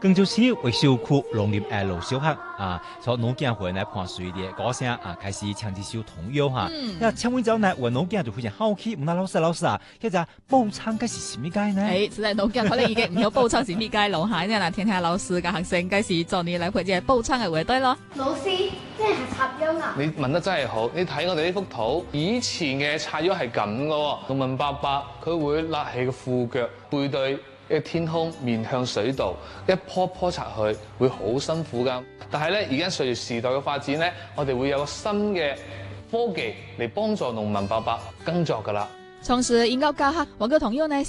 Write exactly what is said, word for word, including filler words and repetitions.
更就是為小區農林愛路小學啊，從農建會來判水的高聲啊，開始唱這首童謠哈。那請問之後呢，我農建就非常好奇，問下老師老師啊，其實報唱嘅是什麼解呢？ 誒，實在農建可能已經唔曉報唱是乜解咯，嚇，呢嗱聽聽老師嘅學生，該是做你嚟陪住報唱嘅樂隊咯。 老師，即係插秧啊！ 你問得真係好，你睇我哋呢幅圖，以前嘅插秧係咁噶喎，農民伯伯佢會勒起個褲腳，背對嘅天空，面向水道，一棵棵插去，會好辛苦噶。但係咧，而家隨住時代嘅發展咧，我哋會有個新嘅科技嚟幫助農民伯伯耕作噶啦。 從事音樂教學，我嘅童謠呢。